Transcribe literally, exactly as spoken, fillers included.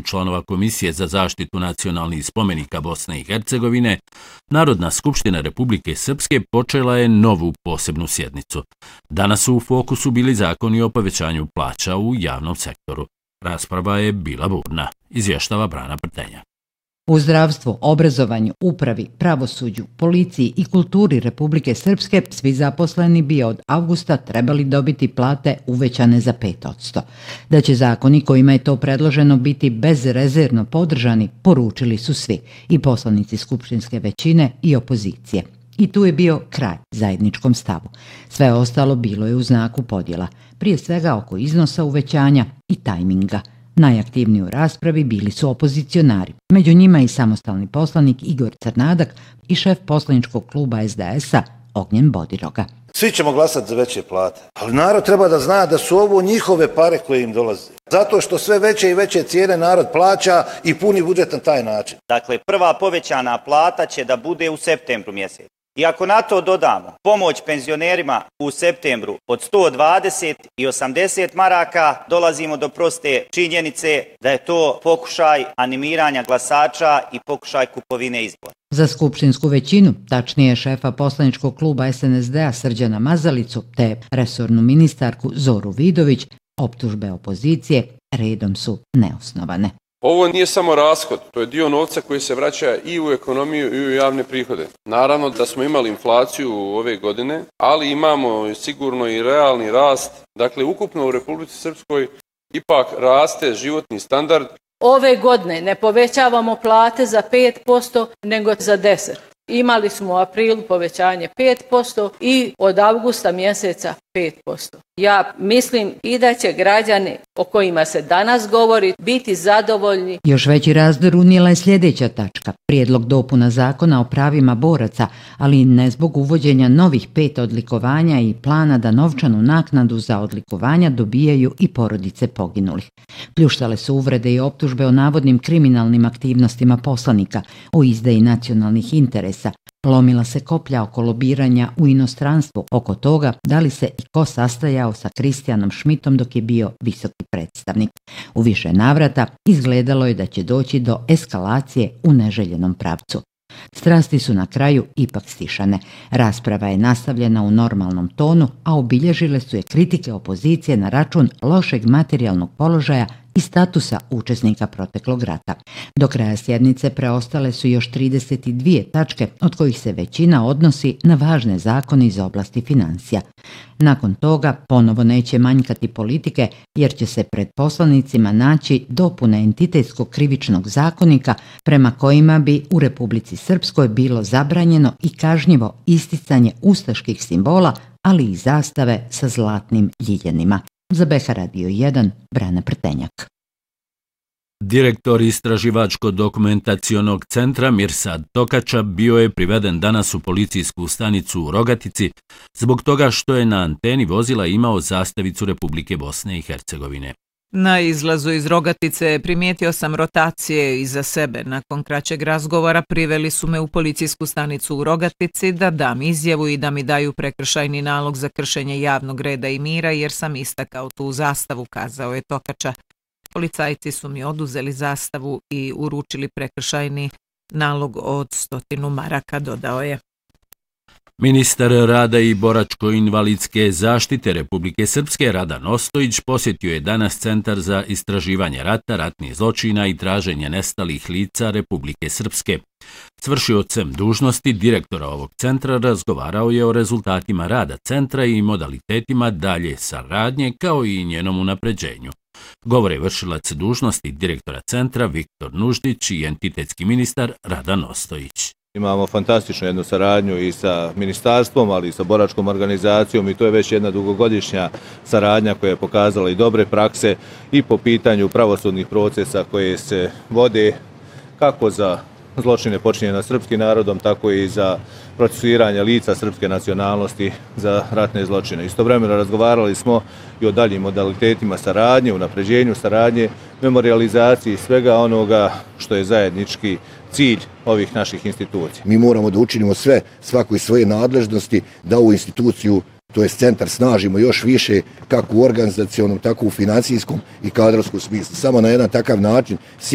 članova Komisije za zaštitu nacionalnih spomenika Bosne i Hercegovine, Narodna skupština Republike Srpske počela je novu posebnu sjednicu. Danas su u fokusu bili zakoni o povećanju plaća u javnom sektoru. Rasprava je bila burna, izvještava Brana Prtenjak. U zdravstvu, obrazovanju, upravi, pravosuđu, policiji i kulturi Republike Srpske svi zaposleni bi od avgusta trebali dobiti plate uvećane za pet posto. Da će zakoni kojima je to predloženo biti bezrezervno podržani, poručili su svi, i poslanici skupštinske većine i opozicije. I tu je bio kraj zajedničkom stavu. Sve ostalo bilo je u znaku podjela, prije svega oko iznosa uvećanja i tajminga. Najaktivniji u raspravi bili su opozicionari, među njima i samostalni poslanik Igor Crnadak i šef poslaničkog kluba es de es a Ognjen Bodiroga. Svi ćemo glasati za veće plate, ali narod treba da zna da su ovo njihove pare koje im dolaze. Zato što sve veće i veće cijene narod plaća i puni budžet na taj način. Dakle, prva povećana plata će da bude u septembru mjesecu. I ako na to dodamo pomoć penzionerima u septembru od sto dvadeset i osamdeset maraka, dolazimo do proste činjenice da je to pokušaj animiranja glasača i pokušaj kupovine izbora. Za skupštinsku većinu, tačnije šefa poslaničkog kluba es en es de a Srđana Mazalicu te resornu ministarku Zoru Vidović, optužbe opozicije redom su neosnovane. Ovo nije samo rashod, to je dio novca koji se vraća i u ekonomiju i u javne prihode. Naravno da smo imali inflaciju ove godine, ali imamo sigurno i realni rast. Dakle, ukupno u Republici Srpskoj ipak raste životni standard. Ove godine ne povećavamo plate za pet posto, nego za deset posto. Imali smo u aprilu povećanje pet posto i od avgusta mjeseca pet posto. Ja mislim i da će građani o kojima se danas govori biti zadovoljni. Još veći razdor unijela je sljedeća tačka, prijedlog dopuna zakona o pravima boraca, ali ne zbog uvođenja novih pet odlikovanja i plana da novčanu naknadu za odlikovanja dobijaju i porodice poginulih. Pljuštale su uvrede i optužbe o navodnim kriminalnim aktivnostima poslanika, o izdaji nacionalnih interesa. Lomila se koplja oko lobiranja u inostranstvu, oko toga da li se i ko sastajao sa Kristijanom Šmitom dok je bio visoki predstavnik. U više navrata izgledalo je da će doći do eskalacije u neželjenom pravcu. Strasti su na kraju ipak stišane. Rasprava je nastavljena u normalnom tonu, a obilježile su je kritike opozicije na račun lošeg materijalnog položaja i statusa učesnika proteklog rata. Do kraja sjednice preostale su još trideset dvije tačke, od kojih se većina odnosi na važne zakone iz oblasti financija. Nakon toga ponovo neće manjkati politike, jer će se pred poslanicima naći dopune entitetskog krivičnog zakonika prema kojima bi u Republici Srpskoj bilo zabranjeno i kažnjivo isticanje ustaških simbola, ali i zastave sa zlatnim ljiljenima. Za be ha Radio jedan, Brana Prtenjak. Direktor Istraživačko-dokumentacionog centra Mirsad Tokača bio je priveden danas u policijsku stanicu u Rogatici zbog toga što je na anteni vozila imao zastavicu Republike Bosne i Hercegovine. Na izlazu iz Rogatice primijetio sam rotacije iza sebe. Nakon kraćeg razgovora priveli su me u policijsku stanicu u Rogatici da dam izjavu i da mi daju prekršajni nalog za kršenje javnog reda i mira jer sam istakao tu zastavu, kazao je Tokača. Policajci su mi oduzeli zastavu i uručili prekršajni nalog od stotinu maraka, dodao je. Ministar rada i boračko-invalidske zaštite Republike Srpske Radan Ostojić posjetio je danas Centar za istraživanje rata, ratnih zločina i traženje nestalih lica Republike Srpske. S vršiocem dužnosti direktora ovog centra razgovarao je o rezultatima rada centra i modalitetima dalje saradnje kao i njenom unapređenju. Govore vršilac dužnosti direktora centra Viktor Nuždić i entitetski ministar Radan Ostojić. Imamo fantastičnu jednu saradnju i sa ministarstvom, ali i sa boračkom organizacijom i to je već jedna dugogodišnja saradnja koja je pokazala i dobre prakse i po pitanju pravosudnih procesa koje se vode kako za zločine počinjene nad srpskim narodom, tako i za procesuiranje lica srpske nacionalnosti za ratne zločine. Istovremeno razgovarali smo i o daljim modalitetima saradnje, unapređenju saradnje, memorializaciji svega onoga što je zajednički cilj ovih naših institucija. Mi moramo da učinimo sve, svako iz svoje nadležnosti, da ovu instituciju, to je centar, snažimo još više kako u organizacionom, tako u financijskom i kadrovskom smislu. Samo na jedan takav način